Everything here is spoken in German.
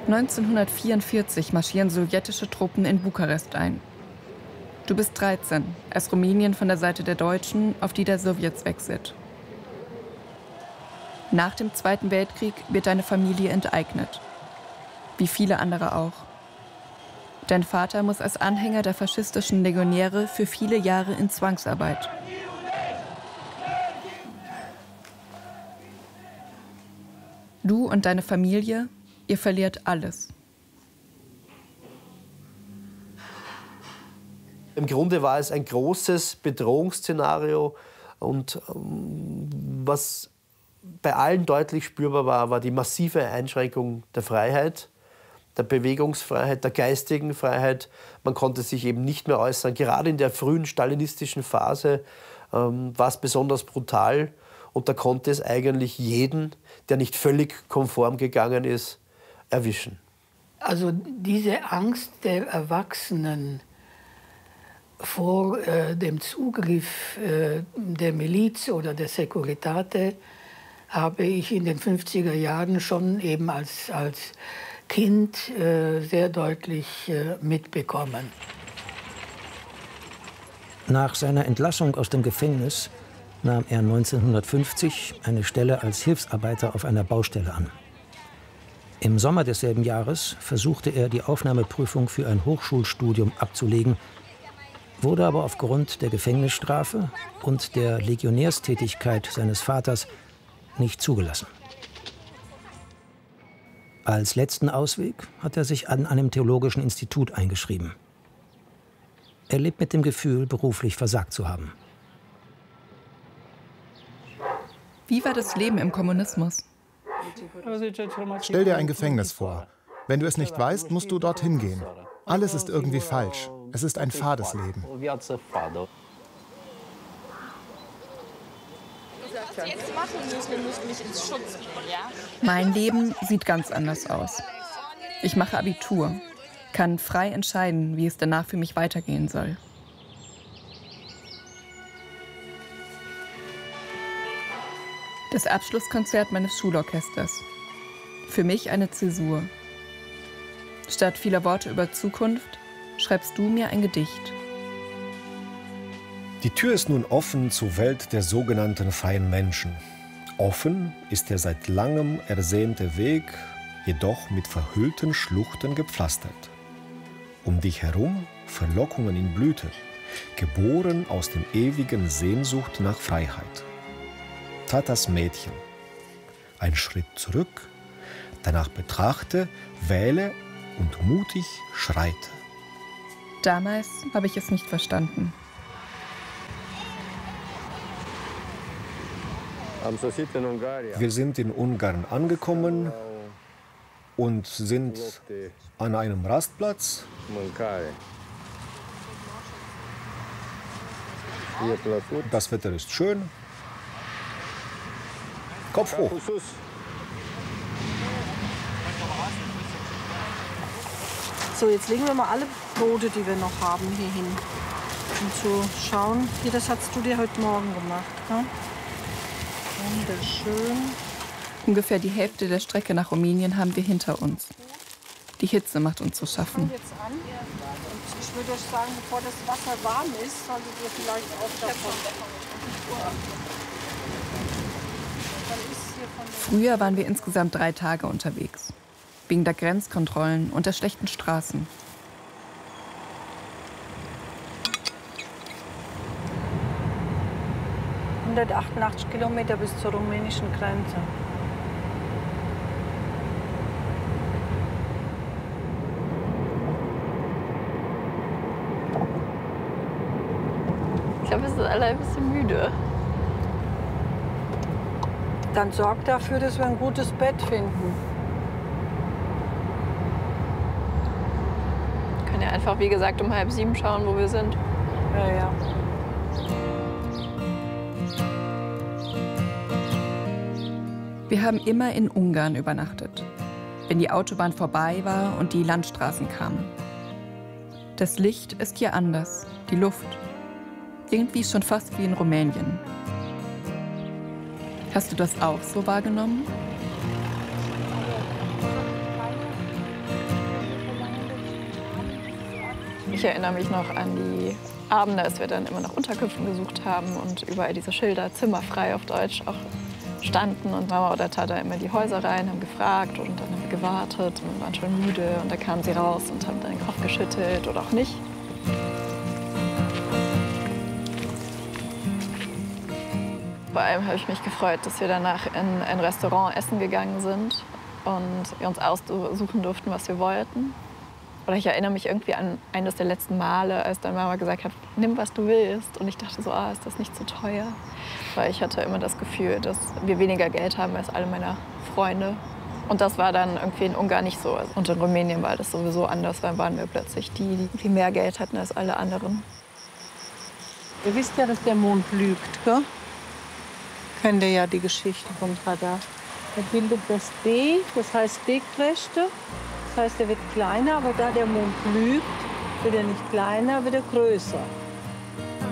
1944 marschieren sowjetische Truppen in Bukarest ein. Du bist 13, als Rumänien von der Seite der Deutschen auf die der Sowjets wechselt. Nach dem Zweiten Weltkrieg wird deine Familie enteignet. Wie viele andere auch. Dein Vater muss als Anhänger der faschistischen Legionäre für viele Jahre in Zwangsarbeit. Du und deine Familie, ihr verliert alles. Im Grunde war es ein großes Bedrohungsszenario und was bei allen deutlich spürbar war, war die massive Einschränkung der Freiheit, der Bewegungsfreiheit, der geistigen Freiheit. Man konnte sich eben nicht mehr äußern. Gerade in der frühen stalinistischen Phase war es besonders brutal und da konnte es eigentlich jeden, der nicht völlig konform gegangen ist, erwischen. Also diese Angst der Erwachsenen vor dem Zugriff der Miliz oder der Securitate habe ich in den 50er Jahren schon eben als Kind sehr deutlich mitbekommen. Nach seiner Entlassung aus dem Gefängnis nahm er 1950 eine Stelle als Hilfsarbeiter auf einer Baustelle an. Im Sommer desselben Jahres versuchte er, die Aufnahmeprüfung für ein Hochschulstudium abzulegen, wurde aber aufgrund der Gefängnisstrafe und der Legionärstätigkeit seines Vaters nicht zugelassen. Als letzten Ausweg hat er sich an einem theologischen Institut eingeschrieben. Er lebt mit dem Gefühl, beruflich versagt zu haben. Wie war das Leben im Kommunismus? Stell dir ein Gefängnis vor. Wenn du es nicht weißt, musst du dorthin gehen. Alles ist irgendwie falsch. Es ist ein fades Leben. Jetzt machen müssen, wir müssen mich ins Schutz nehmen, ja? Mein Leben sieht ganz anders aus. Ich mache Abitur, kann frei entscheiden, wie es danach für mich weitergehen soll. Das Abschlusskonzert meines Schulorchesters. Für mich eine Zäsur. Statt vieler Worte über Zukunft schreibst du mir ein Gedicht. Die Tür ist nun offen zur Welt der sogenannten freien Menschen. Offen ist der seit langem ersehnte Weg, jedoch mit verhüllten Schluchten gepflastert. Um dich herum Verlockungen in Blüte, geboren aus dem ewigen Sehnsucht nach Freiheit. Tatas Mädchen. Ein Schritt zurück, danach betrachte, wähle und mutig schreite. Damals habe ich es nicht verstanden. Wir sind in Ungarn angekommen und sind an einem Rastplatz. Das Wetter ist schön. Kopf hoch. So, jetzt legen wir mal alle Brote, die wir noch haben, hier hin. Und so schauen. Hier, das hast du dir heute Morgen gemacht. Ne? Wunderschön. Ungefähr die Hälfte der Strecke nach Rumänien haben wir hinter uns. Die Hitze macht uns zu schaffen. Jetzt an. Und ich würde euch sagen, bevor das Wasser warm ist, solltet ihr vielleicht auch davon. Früher waren wir insgesamt 3 Tage unterwegs. Wegen der Grenzkontrollen und der schlechten Straßen. – 188 Kilometer bis zur rumänischen Grenze. Ich glaube, wir sind alle ein bisschen müde. Dann sorgt dafür, dass wir ein gutes Bett finden. Wir können ja einfach, wie gesagt, um 6:30 schauen, wo wir sind. Ja, ja. Wir haben immer in Ungarn übernachtet, wenn die Autobahn vorbei war und die Landstraßen kamen. Das Licht ist hier anders, die Luft. Irgendwie schon fast wie in Rumänien. Hast du das auch so wahrgenommen? Ich erinnere mich noch an die Abende, als wir dann immer nach Unterkünften gesucht haben und überall diese Schilder zimmerfrei auf Deutsch auch standen. Und Mama oder Tata immer die Häuser rein, haben gefragt und dann haben wir gewartet und waren schon müde. Und dann kamen sie raus und haben dann den Kopf geschüttelt oder auch nicht. Vor allem habe ich mich gefreut, dass wir danach in ein Restaurant essen gegangen sind und wir uns aussuchen durften, was wir wollten. Oder ich erinnere mich irgendwie an eines der letzten Male, als dann Mama gesagt hat, nimm, was du willst. Und ich dachte so, ist das nicht zu teuer? Weil ich hatte immer das Gefühl, dass wir weniger Geld haben als alle meiner Freunde. Und das war dann irgendwie in Ungarn nicht so. Und in Rumänien war das sowieso anders. Dann waren wir plötzlich die, die mehr Geld hatten als alle anderen. Ihr wisst ja, dass der Mond lügt, gell? Kennt ihr ja die Geschichte vom Radar. Er bildet das D, das heißt Dekrechte. Das heißt, er wird kleiner, aber da der Mond lügt, wird er nicht kleiner, wird er größer.